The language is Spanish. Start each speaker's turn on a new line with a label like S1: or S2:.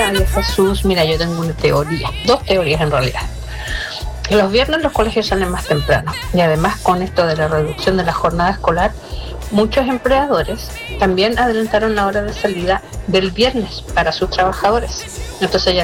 S1: Oye, Jesús, mira, yo tengo una teoría, dos teorías en realidad. Los viernes los colegios salen más temprano y además con esto de la reducción de la jornada escolar, muchos empleadores también adelantaron la hora de salida del viernes para sus trabajadores. Entonces ya